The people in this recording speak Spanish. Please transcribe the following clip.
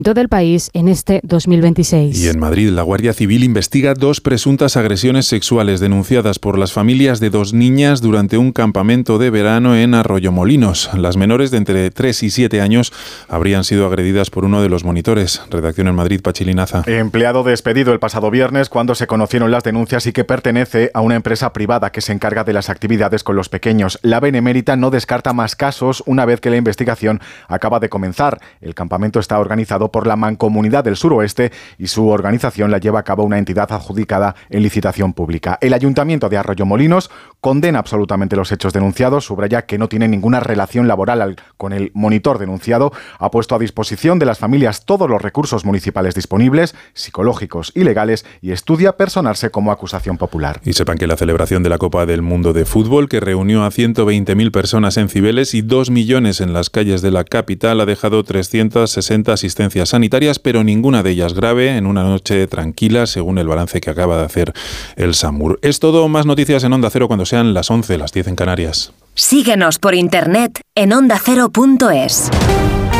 del país en este 2026. Y en Madrid, la Guardia Civil investiga 2 presuntas agresiones sexuales denunciadas por las familias de 2 niñas durante un campamento de verano en Arroyomolinos. Las menores de entre 3 y 7 años habrían sido agredidas por uno de los monitores. Redacción en Madrid, Pachi Linaza. Empleado despedido el pasado viernes cuando se conocieron las denuncias y que pertenece a una empresa privada que se encarga de las actividades con los pequeños. La Benemérita no descarta más casos una vez que la investigación acaba de comenzar. El campamento está organizado por la Mancomunidad del Suroeste y su organización la lleva a cabo una entidad adjudicada en licitación pública. El Ayuntamiento de Arroyomolinos condena absolutamente los hechos denunciados, subraya que no tiene ninguna relación laboral con el monitor denunciado, ha puesto a disposición de las familias todos los recursos municipales disponibles, psicológicos y legales, y estudia personarse como acusación popular. Y sepan que la celebración de la Copa del Mundo de Fútbol, que reunió a 120.000 personas en Cibeles y 2 millones en las calles de la capital, ha dejado 360 asistencias sanitarias, pero ninguna de ellas grave, en una noche tranquila, según el balance que acaba de hacer el SAMUR. Es todo, más noticias en Onda Cero cuando sean las 11, las 10 en Canarias. Síguenos por internet en ondacero.es.